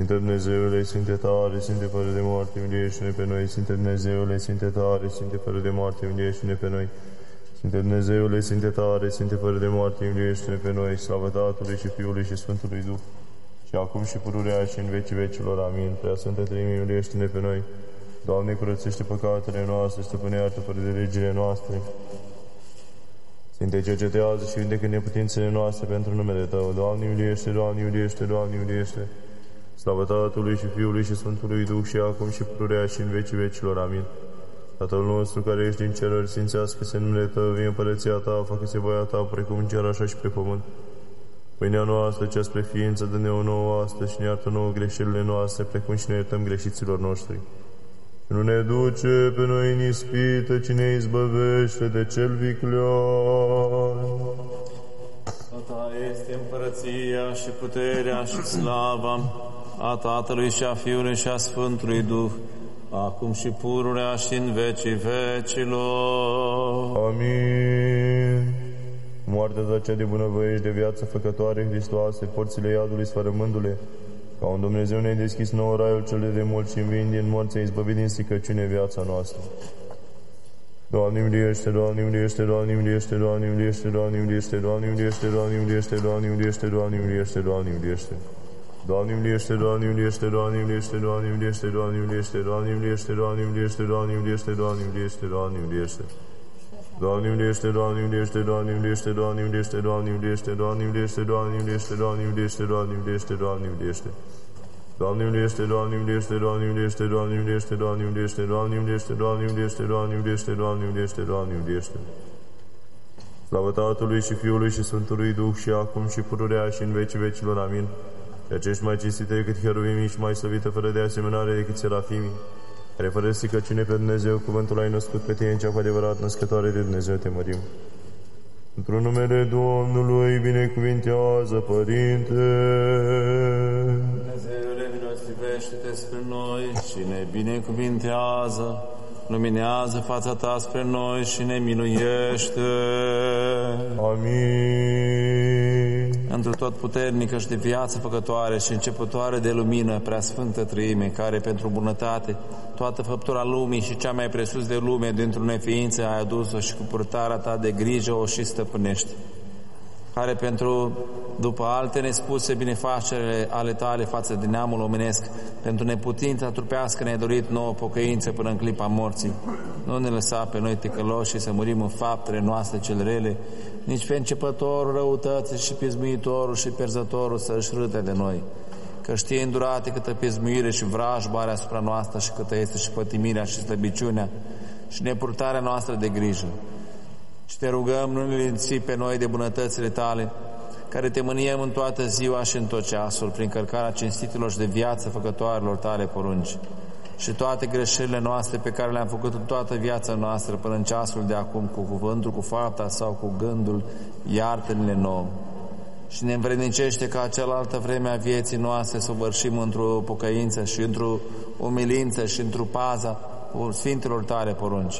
Sfinte Dumnezeule, Sfinte tare, Sfinte fără de moarte, miliește-ne pe noi. Sfinte Dumnezeule, Sfinte tare, Sfinte fără de moarte, miliește-ne pe noi. Sfinte Dumnezeule, Sfinte tare, Sfinte fără de moarte, miliește-ne pe noi. Slavă Tatălui și Fiului și Sfântului Duh, și acum și pururea și în vecii vecilor. Amin. Prea Sfântă Treime, miliește-ne pe noi. Doamne, curățește păcatele noastre, stăpâne, iartă fără de legile noastre. Sfinte, cercetează și vindecă neputințele noastre pentru numele Tău. Doamne, miliește, Doamne, miliește, Doamne, miliește. Slavă Tatălui și Fiului și Sfântului Duh, și acum și pururea și în vecii vecilor. Amin. Tatăl nostru care ești în ceruri, sfințească-se numele Tău, vie împărăția Ta, facă-se voia Ta, precum în cer, așa și pe pământ. Pâinea noastră, cea spre ființă, dă-ne-o nouă astăzi și ne iartă nouă greșelile noastre, precum și ne iertăm greșiților noștri. Nu ne duce pe noi în ispită, ci ne izbăvește de cel viclean. A Ta este împărăția și puterea și slava a Tatălui și a Fiului și a Sfântului Duh, acum și pururea și în vecii vecilor. Amin. Moartea ta cea de bunăvoiești, de viață făcătoare, Hristoase, porțile iadului sfărămându-le, ca un Dumnezeu ne-ai deschis nouă raiul cel de mult și înviind din morți, ai izbăvit din stricăciune viața noastră. Doamne, miliește, Doamne, miliește, Doamne, miliește, Doamne, miliește, Doamne, miliește, Doamne, miliește, Doamne, miliește, Doamne, miliește, Doamne, miliește, Doamne, miliește. Doamne, miliește, Doamne, miliește, Doamne, miliește, Doamne, miliește, Doamne, miliește, Doamne, miliește, Doamne, miliește, Doamne, miliește, Doamne, miliește, Doamne, miliește. Doamne, miliește, Doamne, miliește, Doamne, miliește, Doamne, miliește, Doamne, miliește, Doamne, miliește, Doamne, miliește, Doamne, miliește, Doamne, miliește, Doamne, miliește. Doamne, miliește, Doamne, miliește, Doamne, miliește, Doamne, miliește, Doamne, miliește, Doamne, miliește, Doamne, miliește, Doamne, miliește, Doamne, miliește, Doamne, miliește. Slavă Tatălui și Fiului și Sfântului Duh, și acum și pururea și în vecii vecilor. Amin. Pe acești mai cinstite decât cheruvimii și mai slăvită fără de asemănare decât serafimii, care fără stricăciune pe Dumnezeu cuvântul ai născut pe tine, cea cu adevărat născătoare de Dumnezeu, te mărim. Într-un numele Domnului binecuvintează, Părinte. Dumnezeule, milostivește-te spre noi și ne binecuvintează, luminează fața Ta spre noi și ne miluiește. Amin. Într-o tot puternică și de viață făcătoare și începătoare de lumină, Preasfântă Treime, care pentru bunătate toată făptura lumii și cea mai presus de lume dintr-o neființă ai adus-o și cu purtarea Ta de grijă o și stăpânești, care pentru, după alte nespuse binefacere ale Tale față de neamul omenesc, pentru neputința trupească ne-ai dorit nouă pocăință până în clipa morții. Nu ne lăsa pe noi ticăloși să murim în faptele noastre cele rele, nici pe începătorul răutății și pismuitorul și pierzătorul să-și râde de noi. Că știe îndurate câtă pismuire și vrajba are asupra noastră și câtă este și pătimirea și slăbiciunea și nepurtarea noastră de grijă. Și te rugăm, nu ne lipsi pe noi de bunătățile Tale, care te mâniem în toată ziua și în tot ceasul, prin călcarea cinstitilor și de viață făcătoarelor Tale porunci. Și toate greșelile noastre pe care le-am făcut în toată viața noastră până în ceasul de acum, cu cuvântul, cu fapta sau cu gândul, iartă-ne-le nouă. Și ne învrednicește ca cealaltă vreme a vieții noastre să o vărșim într-o pocăință și într-o umilință și într-o paza Sfintelor Tale porunci.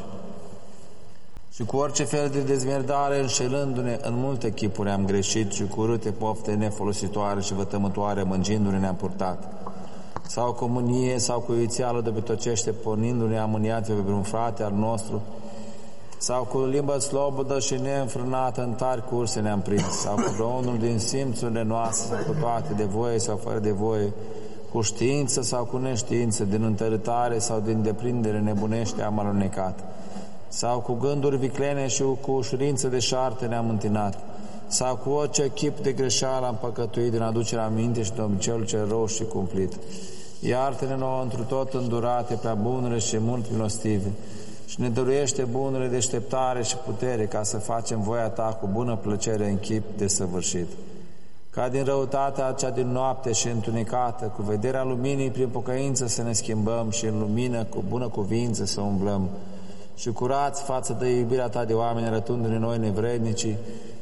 Și cu orice fel de dezmierdare, înșelându-ne în multe chipuri am greșit și cu râte pofte nefolositoare și vătămătoare mângindu-ne ne-am purtat. Sau cu mânie sau cu iuțeală dobitocește pornindu-ne am mâniat pe un frate al nostru, sau cu limbă slobodă și neînfrânată în tari curse ne-am prins, sau cu domnul din simțurile noastre, sau cu toate de voie sau fără de voie, cu știință sau cu neștiință, din întărâtare sau din deprindere nebunește am alunecat, sau cu gânduri viclene și cu ușurință de șarte ne-am întinat, sau cu orice chip de greșeală am păcătuit din aducerea minte și de obiceiul cel rău și cumplit. Iartă-ne nouă întru tot îndurate, prea bunele și mult milostive, și ne dăruiește bunele deșteptare și putere ca să facem voia Ta cu bună plăcere în chip desăvârșit. Ca din răutatea cea din noapte și întunecată, cu vederea luminii prin pocăință să ne schimbăm și în lumină cu bună cuvință să umblăm, și curați față de iubirea Ta de oameni, arătându-ne noi nevrednicii